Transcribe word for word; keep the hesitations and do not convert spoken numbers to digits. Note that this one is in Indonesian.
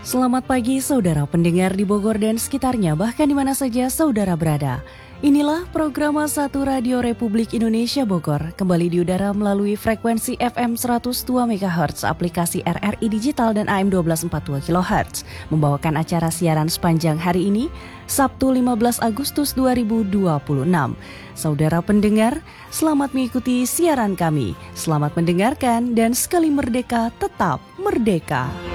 Selamat pagi saudara pendengar di Bogor dan sekitarnya, bahkan di mana saja saudara berada. Inilah program satu Radio Republik Indonesia Bogor, kembali di udara melalui frekuensi F M seratus dua megahertz, aplikasi R R I Digital dan A M satu dua empat dua kilohertz, membawakan acara siaran sepanjang hari ini, Sabtu lima belas Agustus dua ribu dua puluh enam. Saudara pendengar, selamat mengikuti siaran kami. Selamat mendengarkan dan sekali merdeka, tetap merdeka.